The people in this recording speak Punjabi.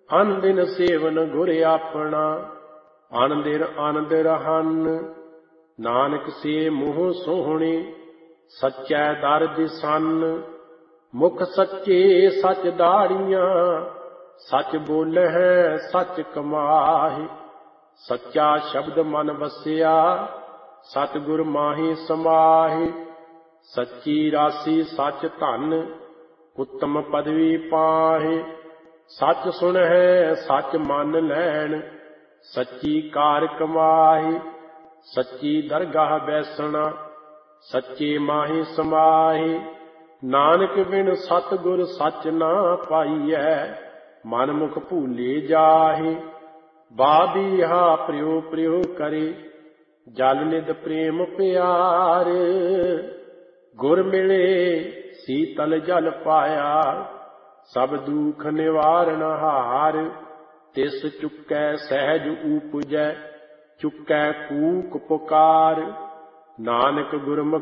ਅਨ ਦਿਨ ਸੇਵਨ ਗੁਰ ਆਪਣਾ, ਅਨ ਦਿਨ ਆਨੰਦ ਰਹਨ। ਨਾਨਕ ਸੇ ਮੂੰਹ ਸੋਹਣੇ, ਸੱਚੈ ਦਰ ਦਿਸਨ। ਮੁਖ ਸੱਚੇ ਸਚ ਦਾੜੀਆਂ, ਸਚ ਬੋਲਹਿ ਸਚ ਕਮਾਹਿ। ਸੱਚਾ ਸ਼ਬਦ ਮਨ ਵਸਿਆ, ਸਤਿਗੁਰ ਮਾਹੀ ਸਮਾਹਿ। ਸੱਚੀ ਰਾਸੀ ਸਚ ਧਨ, ਉੱਤਮ ਪਦਵੀ ਪਾਹਿ। ਸੱਚ ਸੁਣਹਿ ਸੱਚ ਮੰਨ ਲੈਣ, ਸੱਚੀ ਕਾਰ ਕਮਾਹਿ। ਸੱਚੀ ਦਰਗਾਹ ਬੈਸਣਾ, ਸੱਚੇ ਮਾਹੀ ਸਮਾਹਿ। ਨਾਨਕ ਬਿਨ ਸਤਿਗੁਰ ਸੱਚ ਨਾ ਪਾਈਐ, ਮਨ ਮੁਖ ਭੂਲੇ ਜਾਹਿ। ਬਾਬੀਹਾ ਪ੍ਰਿਉ ਪ੍ਰਿਉ ਕਰੇ, ਜਲ ਨਿਧ ਪ੍ਰੇਮ ਪਿਆਰ। ਗੁਰ ਮਿਲੇ ਸੀਤਲ ਜਲ ਪਾਇਆ, ਸਭ ਦੁਖ ਨਿਵਾਰਨ ਹਾਰ। ਤਿਸ ਚੁੱਕੈ ਸਹਿਜ ਊਪਜੈ, ਚੁੱਕੈ ਕੂਕ ਪੁਕਾਰ। ਨਾਨਕ ਗੁਰਮੁਖ